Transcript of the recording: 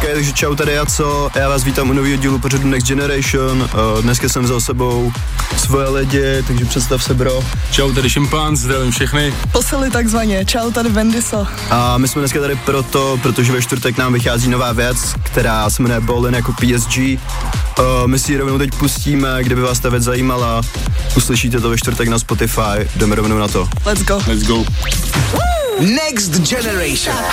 OK, takže čau, tady Jaco, já vás vítám u nového dílu pořadu Next Generation. Dneska jsem vzal sebou svoje lidi, takže představ se, bro. Čau, tady Šimpanz, zdravím všechny. Posily takzvaně, čau, tady Vendiso. A my jsme dneska tady protože ve čtvrtek nám vychází nová věc, která se jmenuje Ballin jako PSG. My si ji rovnou teď pustíme, kdyby vás ta věc zajímala. Uslyšíte to ve čtvrtek na Spotify, jdeme rovnou na to. Let's go. Let's go. Next Generation.